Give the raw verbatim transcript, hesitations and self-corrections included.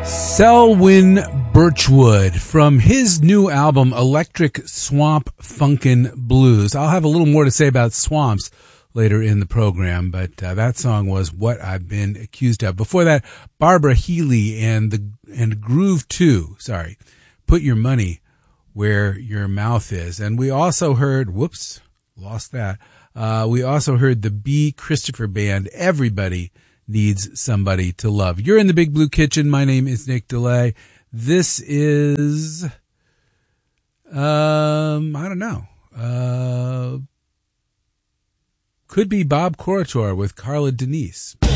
Selwyn Birchwood from his new album, Electric Swamp Funkin' Blues. I'll have a little more to say about swamps later in the program, but uh, that song was What I've Been Accused Of. Before that, Barbara Healy and the and Groove two, sorry, Put Your Money Where Your Mouth Is. And we also heard, whoops, lost that. Uh, we also heard the B. Christopher Band, Everybody Needs Somebody to Love. You're in the Big Blue Kitchen. My name is Nick DeLay. This is, um, I don't know, uh, could be Bob Corritore with Carla Denise.